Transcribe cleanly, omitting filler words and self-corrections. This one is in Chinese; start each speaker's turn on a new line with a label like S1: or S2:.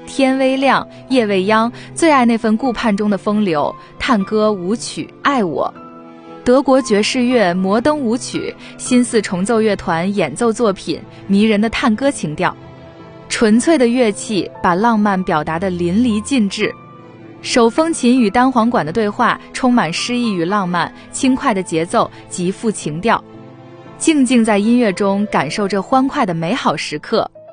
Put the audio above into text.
S1: 天微亮，夜未央，最爱那份顾盼中的风流，探歌舞曲，爱我。德国爵士乐摩登舞曲，新四重奏乐团演奏作品，迷人的探歌情调，纯粹的乐器把浪漫表达得淋漓尽致。手风琴与单簧管的对话充满诗意与浪漫，轻快的节奏极富情调。静静在音乐中感受这欢快的美好时刻，